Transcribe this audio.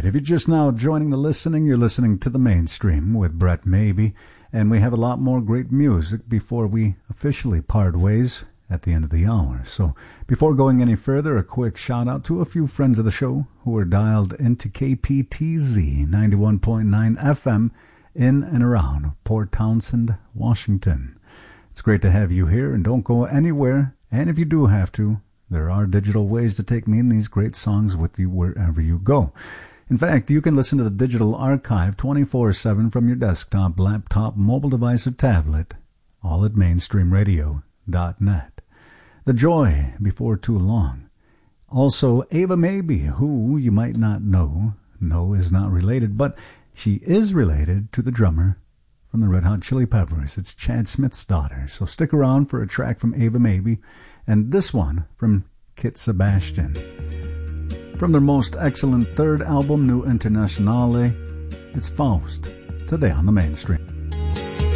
If you're just now joining the listening, you're listening to The Mainstream with Brett Maybe, and we have a lot more great music before we officially part ways at the end of the hour. So before going any further, a quick shout out to a few friends of the show who are dialed into KPTZ 91.9 FM in and around Port Townsend, Washington. It's great to have you here, and don't go anywhere, and if you do have to, there are digital ways to take me and these great songs with you wherever you go. In fact, you can listen to the digital archive 24/7 from your desktop, laptop, mobile device, or tablet, all at mainstreamradio.net. The Joy, Before Too Long. Also, Ava Maybe, who you might not know, no, is not related, but she is related to the drummer from the Red Hot Chili Peppers. It's Chad Smith's daughter. So stick around for a track from Ava Maybe, and this one from Kit Sebastian. From their most excellent third album, New Internationale, it's Faust, today on The Mainstream.